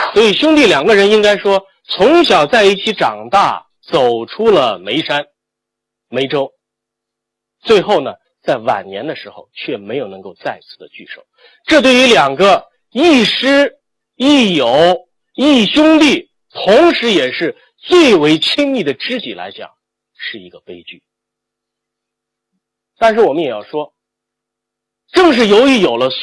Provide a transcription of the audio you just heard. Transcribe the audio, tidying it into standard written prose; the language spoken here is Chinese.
所以兄弟两个人应该说从小在一起长大，走出了眉山眉州，最后呢在晚年的时候却没有能够再次的聚首。这对于两个亦师亦友亦兄弟，同时也是最为亲密的知己来讲，是一个悲剧。但是我们也要说，正是由于有了